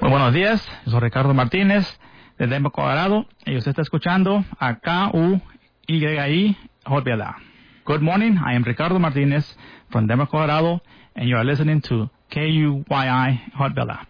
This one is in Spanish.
Muy buenos días, yo soy Ricardo Martínez de Denver, Colorado, y usted está escuchando a KUYI Hot Vela. Good morning, I am Ricardo Martínez from Denver, Colorado, and you are listening to KUYI Hot Vela.